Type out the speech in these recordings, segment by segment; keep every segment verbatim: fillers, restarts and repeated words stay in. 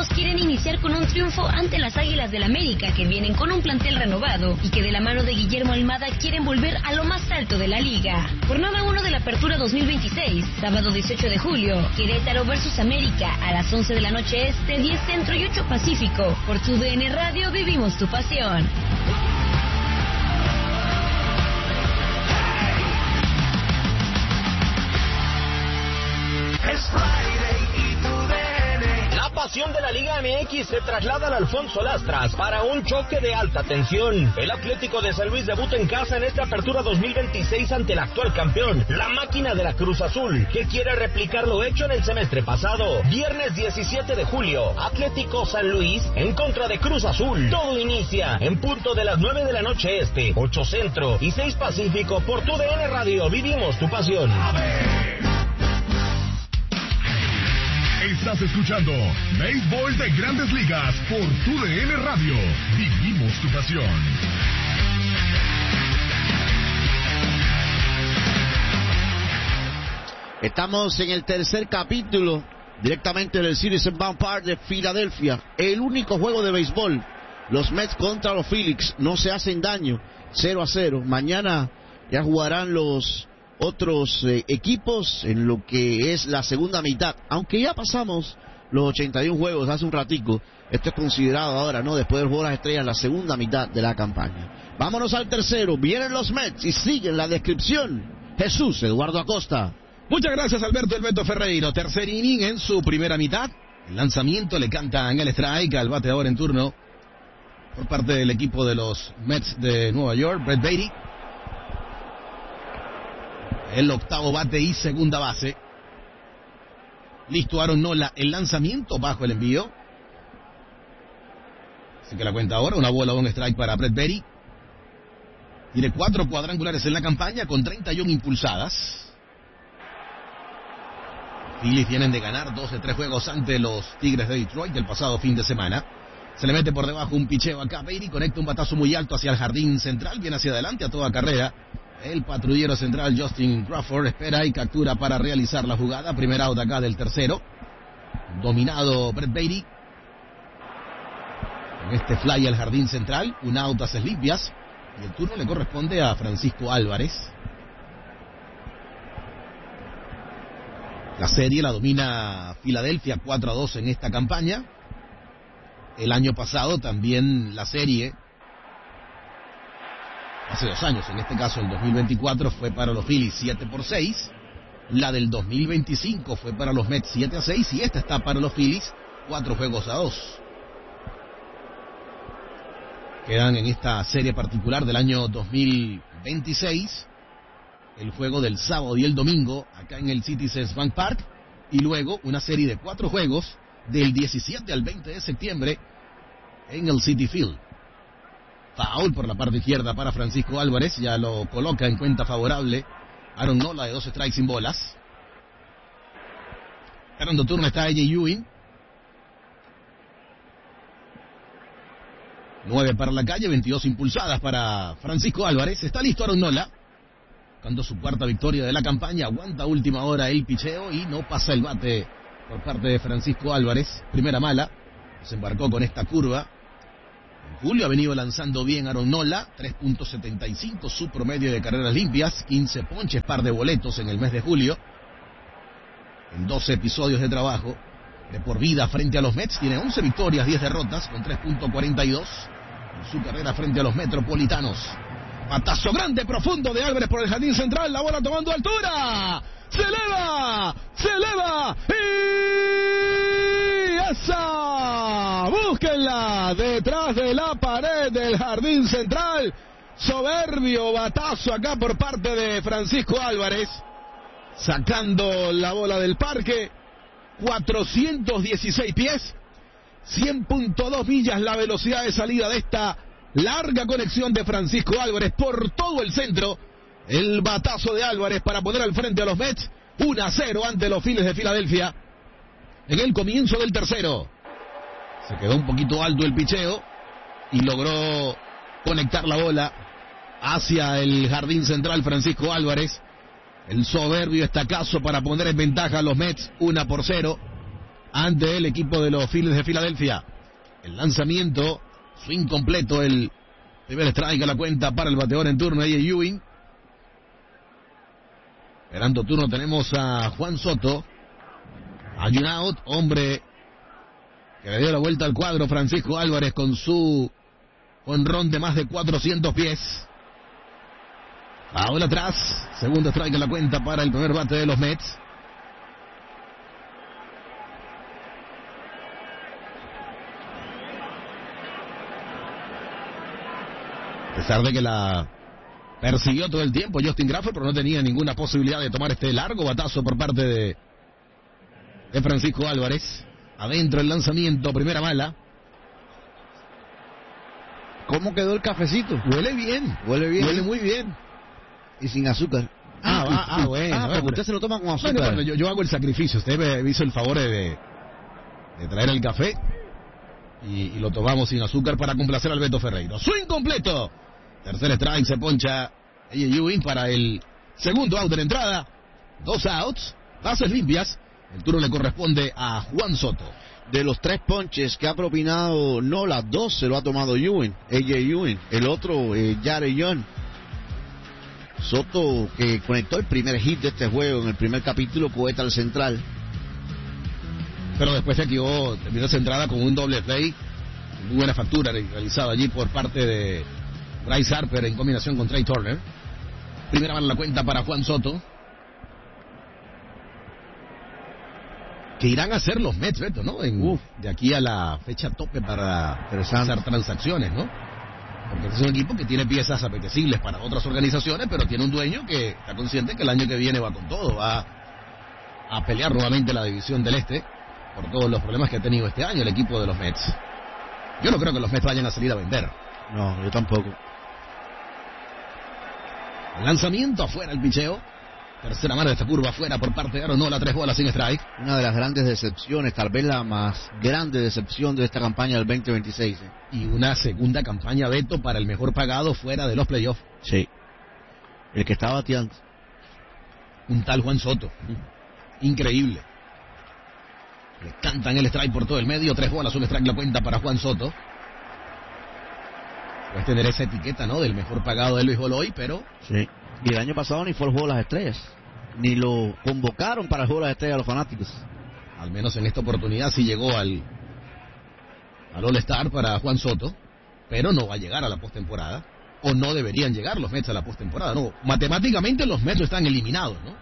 Rojos quieren iniciar con un triunfo ante las Águilas del América, que vienen con un plantel renovado y que de la mano de Guillermo Almada quieren volver a lo más alto de la liga. Jornada uno de la Apertura dos mil veintiséis, sábado dieciocho de julio, Querétaro versus América a las once de la noche este, diez centro y ocho pacífico. Por tu D N Radio vivimos tu pasión. Es Friday y tu D N. La pasión de la Liga M X se traslada al Alfonso Lastras para un choque de alta tensión. El Atlético de San Luis debuta en casa en esta Apertura dos mil veintiséis ante el actual campeón, la máquina de la Cruz Azul, que quiere replicar lo hecho en el semestre pasado. Viernes diecisiete de julio, Atlético San Luis en contra de Cruz Azul. Todo inicia en punto de las nueve de la noche este, ocho centro y seis pacífico. Por tu D N Radio vivimos tu pasión. Estás escuchando Béisbol de Grandes Ligas por tu D N Radio. Vivimos tu pasión. Estamos en el tercer capítulo, directamente del Citizens Bank Park de Filadelfia. El único juego de béisbol. Los Mets contra los Phillies no se hacen daño. cero a cero. Mañana ya jugarán los otros eh, equipos en lo que es la segunda mitad, aunque ya pasamos los ochenta y uno juegos hace un ratico. Esto es considerado ahora, ¿no?, después del juego de las estrellas, la segunda mitad de la campaña. Vámonos al tercero, vienen los Mets y siguen la descripción. Jesús Eduardo Acosta. Muchas gracias, Alberto El Beto Ferreiro. Tercer inning en su primera mitad. El lanzamiento, le cantan el strike al bateador en turno por parte del equipo de los Mets de Nueva York, Brett Baty. El octavo bate y segunda base. Listo Aaron Nola, el lanzamiento bajo el envío. Así que la cuenta ahora, una bola, un strike para Brett Baty. Tiene cuatro cuadrangulares en la campaña con treinta y una impulsadas. Phillies vienen de ganar dos de tres juegos ante los Tigres de Detroit el pasado fin de semana. Se le mete por debajo un picheo acá. Baty conecta un batazo muy alto hacia el jardín central, viene hacia adelante a toda carrera. El patrullero central Justin Crawford espera y captura para realizar la jugada. Primer out acá del tercero. Dominado Brett Baty. Con este fly al jardín central. Un out a haces limpias. Y el turno le corresponde a Francisco Álvarez. La serie la domina Filadelfia cuatro a dos en esta campaña. El año pasado también la serie, hace dos años, en este caso el dos mil veinticuatro, fue para los Phillies siete por seis. La del dos mil veinticinco fue para los Mets siete a seis. Y esta está para los Phillies cuatro juegos a dos. Quedan en esta serie particular del año dos mil veintiséis el juego del sábado y el domingo acá en el Citizens Bank Park. Y luego una serie de cuatro juegos del diecisiete al veinte de septiembre en el Citi Field. Foul por la parte izquierda para Francisco Álvarez. Ya lo coloca en cuenta favorable Aaron Nola de dos strikes sin bolas. Ganando turno está A J Ewing. nueve para la calle, veintidós impulsadas para Francisco Álvarez. Está listo Aaron Nola. Buscando su cuarta victoria de la campaña. Aguanta última hora el picheo y no pasa el bate por parte de Francisco Álvarez. Primera mala. Se embarcó con esta curva. En julio ha venido lanzando bien Aaron Nola. tres punto setenta y cinco su promedio de carreras limpias. quince ponches, par de boletos en el mes de julio. En doce episodios de trabajo de por vida frente a los Mets. Tiene once victorias, diez derrotas con tres punto cuarenta y dos en su carrera frente a los Metropolitanos. Batazo grande, profundo de Álvarez por el jardín central. La bola tomando altura. Se eleva, se eleva. Y esa. Búsquenla detrás de la pared del jardín central. Soberbio batazo acá por parte de Francisco Álvarez. Sacando la bola del parque. cuatrocientos dieciséis pies. cien punto dos millas la velocidad de salida de esta larga conexión de Francisco Álvarez por todo el centro. El batazo de Álvarez para poner al frente a los Mets. uno a cero ante los Phillies de Filadelfia en el comienzo del tercero. Se quedó un poquito alto el picheo y logró conectar la bola hacia el jardín central Francisco Álvarez. El soberbio estacazo para poner en ventaja a los Mets, uno por cero. ante el equipo de los Phillies de Filadelfia. El lanzamiento, swing completo, el primer strike a la cuenta para el bateador en turno, A J Ewing. Esperando turno tenemos a Juan Soto. Hay un out, hombre que le dio la vuelta al cuadro, Francisco Álvarez, con su jonrón de más de cuatrocientos pies. Ahora atrás, segundo strike a la cuenta para el primer bate de los Mets. A pesar de que la persiguió todo el tiempo Justin Graffer, pero no tenía ninguna posibilidad de tomar este largo batazo por parte de, de Francisco Álvarez. Adentro el lanzamiento, primera mala. ¿Cómo quedó el cafecito? Huele bien. Huele bien. Huele muy bien. Y sin azúcar. Ah, ah, ah bueno. Ah, porque usted se lo toma con azúcar. Bueno, bueno, yo, yo hago el sacrificio. Usted me hizo el favor de, de traer el café y, y lo tomamos sin azúcar para complacer al Beto Ferreiro. Swing completo. Tercer strike, se poncha A J Ewing para el segundo out de la entrada. Dos outs, bases limpias. El turno le corresponde a Juan Soto. De los tres ponches que ha propinado Nola, dos se lo ha tomado Ewing, A J Ewing. El otro, eh, Jared Young. Soto, que conectó el primer hit de este juego en el primer capítulo, coheta al central. Pero después se quedó, terminó esa entrada con un doble play. Muy buena factura realizada allí por parte de Bryce Harper en combinación con Trey Turner. Primera mano en la cuenta para Juan Soto. Que irán a hacer los Mets, Beto, ¿no? En, Uf, de aquí a la fecha tope para hacer transacciones, ¿no? Porque este es un equipo que tiene piezas apetecibles para otras organizaciones, pero tiene un dueño que está consciente que el año que viene va con todo, va a pelear nuevamente la división del Este por todos los problemas que ha tenido este año el equipo de los Mets. Yo no creo que los Mets vayan a salir a vender. No, yo tampoco. El lanzamiento afuera, el picheo. Tercera mano de esta curva afuera por parte de Aaron Nola, tres bolas sin strike. Una de las grandes decepciones, tal vez la más grande decepción de esta campaña del veinte veintiséis. ¿eh? Y una segunda campaña, Beto, para el mejor pagado fuera de los playoffs. Sí. El que está bateando. Un tal Juan Soto. Increíble. Le cantan el strike por todo el medio, tres bolas, un strike la cuenta para Juan Soto. Puedes tener esa etiqueta, ¿no? Del mejor pagado del béisbol hoy, pero... Sí. Y el año pasado ni fue el juego de las estrellas. Ni lo convocaron para el juego de las estrellas a los fanáticos. Al menos en esta oportunidad sí llegó al... al All-Star para Juan Soto. Pero no va a llegar a la postemporada. O no deberían llegar los Mets a la postemporada. No, matemáticamente los Mets están eliminados, ¿no?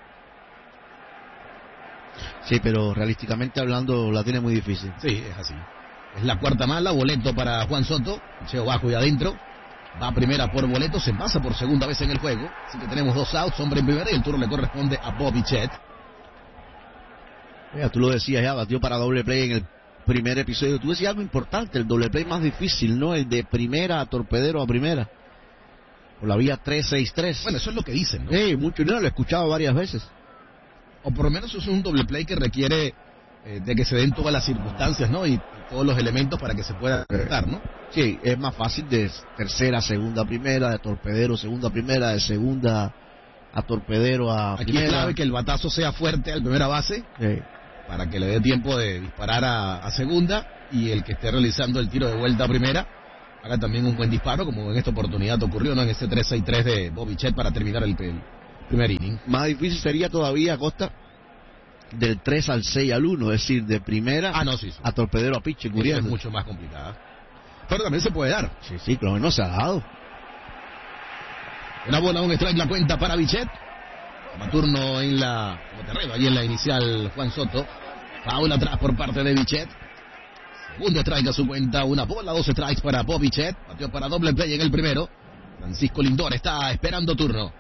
Sí, pero realísticamente hablando la tiene muy difícil. Sí, es así. Es la cuarta mala, boleto para Juan Soto. Picheo bajo y adentro. Va primera por boleto, se pasa por segunda vez en el juego. Así que tenemos dos outs, hombre en primera, y el turno le corresponde a Bo Bichette. Mira, tú lo decías ya, batió para doble play en el primer episodio. Tú decías algo importante, el doble play más difícil, ¿no? El de primera a torpedero a primera. Por la vía tres seis tres. Bueno, eso es lo que dicen, ¿no? Sí, mucho, no, lo he escuchado varias veces. O por lo menos es un doble play que requiere eh, de que se den todas las circunstancias, ¿no? Y, y todos los elementos para que se pueda tratar, ¿no? Sí, es más fácil de tercera, segunda, primera, de torpedero, segunda, primera, de segunda a torpedero a Aquí primera. es clave que el batazo sea fuerte al primera base, sí, para que le dé tiempo de disparar a, a segunda, y el que esté realizando el tiro de vuelta a primera haga también un buen disparo, como en esta oportunidad ocurrió, ¿no? En este tres seis tres de Bo Bichette para terminar el, el primer inning. Más difícil sería todavía, Costa, del tres al seis al uno, es decir, de primera ah, no, sí, sí. a torpedero a pitcher, es mucho más complicada. Pero también se puede dar. Sí, sí, claro, no se ha dado. Una bola, un strike la cuenta para Bichette. Toma turno en la terreno, ahí en la inicial Juan Soto. Foul atrás por parte de Bichette. Segundo strike a su cuenta, una bola, dos strikes para Bo Bichette. Batió para doble play en el primero. Francisco Lindor está esperando turno.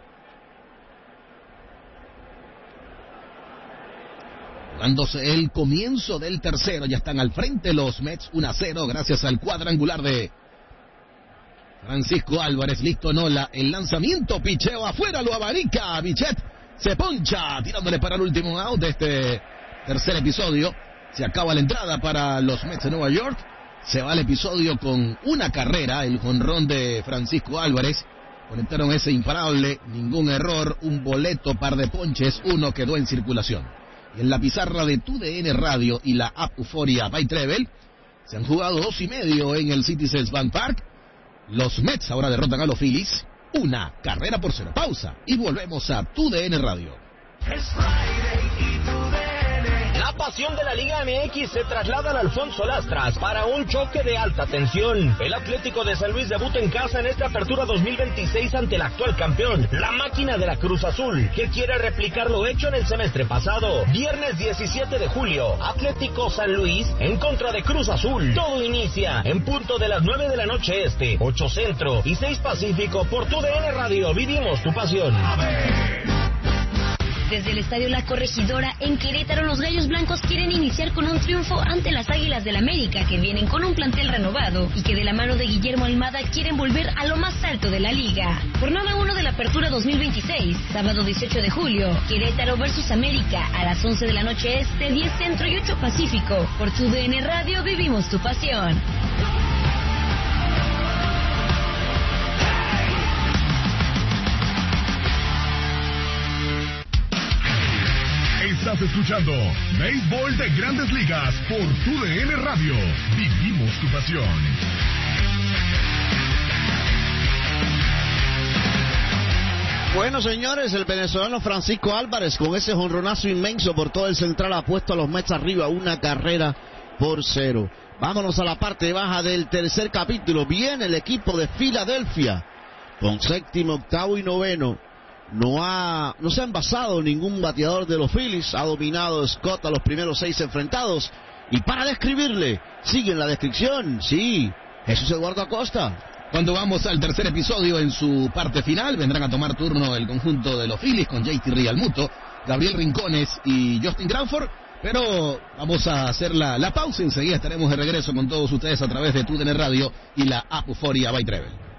Jugándose el comienzo del tercero, ya están al frente los Mets uno a cero gracias al cuadrangular de Francisco Álvarez. Listo Nola, el lanzamiento, picheo afuera, lo abanica, Bichette se poncha, tirándole para el último out de este tercer episodio. Se acaba la entrada para los Mets de Nueva York, se va el episodio con una carrera, el jonrón de Francisco Álvarez. Conectaron ese imparable, ningún error, un boleto, par de ponches, uno quedó en circulación. Y en la pizarra de Tu D N Radio y la app Euforia by Treble se han jugado dos y medio en el Citizens Bank Park. Los Mets ahora derrotan a los Phillies. Una carrera por cero. Pausa y volvemos a Tu D N Radio. Es Friday y tu D N. La pasión de la Liga M X se traslada al Alfonso Lastras para un choque de alta tensión. El Atlético de San Luis debuta en casa en esta apertura dos mil veintiséis ante el actual campeón, la máquina de la Cruz Azul, que quiere replicar lo hecho en el semestre pasado. Viernes diecisiete de julio, Atlético San Luis en contra de Cruz Azul. Todo inicia en punto de las nueve de la noche este, ocho centro y seis pacífico por Tu D N Radio. Vivimos tu pasión. Desde el Estadio La Corregidora, en Querétaro, los Gallos Blancos quieren iniciar con un triunfo ante las Águilas del América, que vienen con un plantel renovado y que de la mano de Guillermo Almada quieren volver a lo más alto de la liga. Jornada uno de la Apertura dos mil veintiséis, sábado dieciocho de julio, Querétaro versus América, a las once de la noche este, diez centro y ocho pacífico. Por Tu D N Radio, vivimos tu pasión. Estás escuchando Béisbol de Grandes Ligas por Tu D N Radio. Vivimos tu pasión. Bueno, señores, el venezolano Francisco Álvarez con ese jonronazo inmenso por todo el central ha puesto a los Mets arriba una carrera por cero. Vámonos a la parte baja del tercer capítulo. Viene el equipo de Filadelfia con séptimo, octavo y noveno. No ha, no se ha envasado ningún bateador de los Phillies. Ha dominado Scott a los primeros seis enfrentados. Y para describirle, sigue en la descripción, sí, Jesús Eduardo Acosta. Cuando vamos al tercer episodio, en su parte final, vendrán a tomar turno el conjunto de los Phillies con J T Realmuto, Gabriel Rincones y Justin Crawford. Pero vamos a hacer la, la pausa. Enseguida estaremos de regreso con todos ustedes a través de Tu D N Radio y la app Euforia by Treble.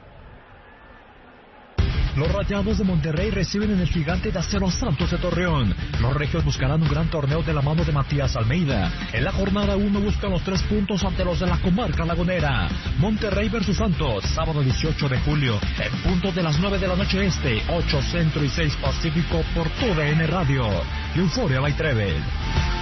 Los Rayados de Monterrey reciben en el Gigante de Acero a Santos de Torreón. Los regios buscarán un gran torneo de la mano de Matías Almeida. En la jornada uno buscan los tres puntos ante los de la comarca lagunera. Monterrey versus Santos, sábado dieciocho de julio, en punto de las nueve de la noche este, ocho centro y seis pacífico por Tu D N Radio y Euforia by Treble.